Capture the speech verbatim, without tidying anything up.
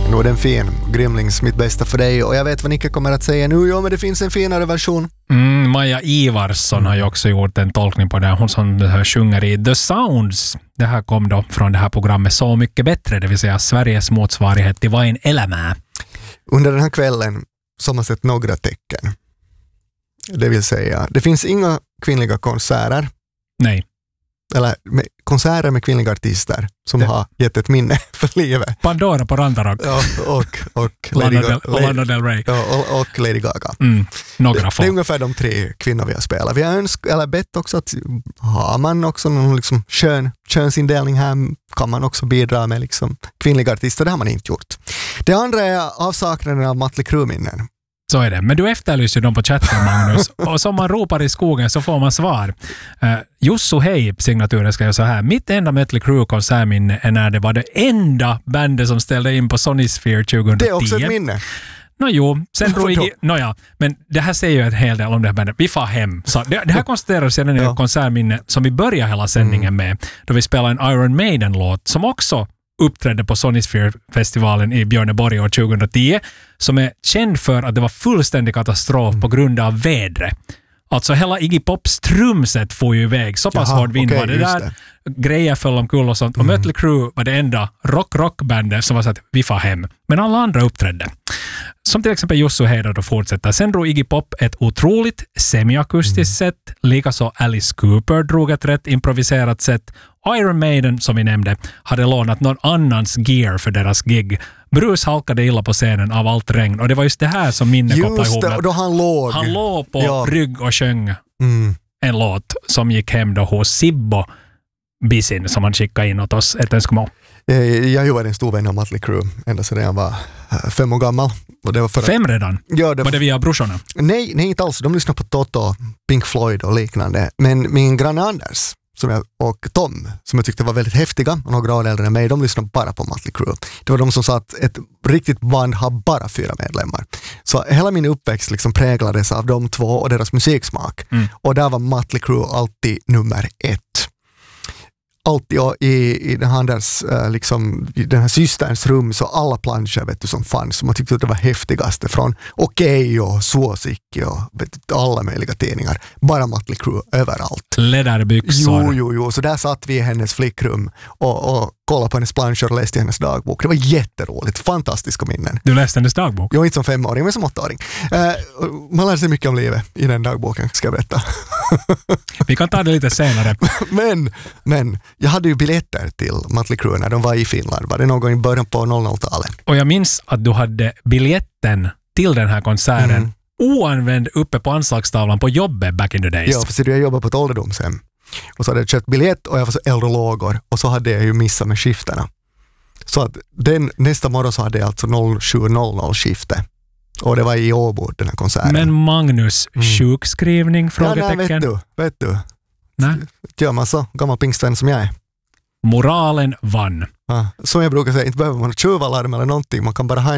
Nu är den fin. Gremlings, mitt bästa för dig. Och jag vet vad Nicke kommer att säga nu. Ja, men det finns en finare version. Mm, Maja Ivarsson har ju också gjort en tolkning på det. Hon som sjunger i The Sounds. Det här kom då från det här programmet Så mycket bättre, det vill säga Sveriges motsvarighet till Vain Elämää. Under den här kvällen så har man sett några tecken. Det vill säga, det finns inga kvinnliga konserter. Nej. Eller med, konserter med kvinnliga artister som det. har gett ett minne för livet. Pandora på Rantarock. Ja, och, och, Lana, Lady, Del, och Lana Del Rey. Ja, och, och Lady Gaga. Mm, några det, få. det är ungefär de tre kvinnor vi har spelat. Vi har önsk, eller bett också att har man också någon liksom kön, könsindelning här kan man också bidra med liksom kvinnliga artister. Det har man inte gjort. Det andra är avsaknaden av Mötley Crüe-minnen. Så är det. Men du efterlyser dem på chatten, Magnus. Och som man ropar i skogen så får man svar. Uh, Jussu Hej, signaturen ska jag så här. Mitt enda Mötley Crüe-konsertminne är när det var det enda bandet som ställde in på Sonisphere tjugohundratio. Det är också ett minne. Nå jo, sen drog jag... Nåja, men det här säger ju en hel del om det här bandet. Vi får hem. Så det, det här konstateras sedan i ja. konsertminne som vi börjar hela sändningen mm. med. Då vi spelar en Iron Maiden-låt som också uppträdde på Sonisphere-festivalen i Björneborg år tjugohundratio, som är känd för att det var fullständig katastrof mm. på grund av vädret. Alltså hela Iggy Pops trumset får ju iväg. Så pass hård vind var det där. Det. Grejer föll omkull och sånt. Mm. Och Mötley Crüe var det enda rock-rock-bandet som var så att vi får hem. Men alla andra uppträdde. Som till exempel Jussu Heidar då fortsätter. Sen drog Iggy Pop ett otroligt semiakustiskt mm. sätt. Likaså Alice Cooper drog ett rätt improviserat sätt. Iron Maiden, som vi nämnde, hade lånat någon annans gear för deras gig. Bruce halkade illa på scenen av allt regn. Och det var just det här som minne kopplade ihop. Just det, och då han låg. Han låg på ja. rygg och sjöng mm. en låt som gick hem då hos Sibbo Bisin som han skickade in åt oss ett önskemål. Jag var en stor vän av Mötley Crüe ända sedan jag var fem år gammal. Och det var för fem redan? Ja, det var det via brorsorna? Nej, nej, inte alls. De lyssnade på Toto, Pink Floyd och liknande. Men min granne Anders som jag, och Tom, som jag tyckte var väldigt häftiga och några år äldre än mig, de lyssnade bara på Mötley Crüe. Det var de som sa att ett riktigt band har bara fyra medlemmar. Så hela min uppväxt liksom präglades av de två och deras musiksmak. Mm. Och där var Mötley Crüe alltid nummer ett. Alltid i, i den här, ders, liksom, i den här systerns rum så alla planscher vet du, som fanns som man tyckte att det var häftigaste från Okej och Suosikki och vet du, alla möjliga tidningar. Bara Mötley Crüe överallt. Läderbyxor. Jo, jo, jo. Så där satt vi i hennes flickrum och, och kollade på hennes planscher och läste hennes dagbok. Det var jätteroligt. Fantastiska minnen. Du läste hennes dagbok? Jag är inte som femåring, men som åttaåring. Uh, man lär sig mycket om livet i den dagboken, ska jag berätta. Vi kan ta det lite senare. men, men jag hade ju biljetter till Mötley Crüe när de var i Finland. Var det någon gång i början på noll noll-talet? Och jag minns att du hade biljetten till den här konserten mm. oanvänd uppe på anslagstavlan på jobbet back in the days. Ja, för jag jobbade på ett ålderdomshem. Och så hade jag köpt biljett och jag var så eldolågor. Och så hade jag ju missat med skifterna. Så att den, nästa morgon så hade jag alltså noll sju noll noll skifte. Och det var i Åbo, den här konserten. Men Magnus, mm. sjukskrivning? Frågetecken? Ja, nej, vet du. Vet du. Nej. Gör man så, gammal pingstvän som jag är. Moralen vann. Ja, som jag brukar säga, inte behöver man tjuvalarm eller någonting. Man kan bara ha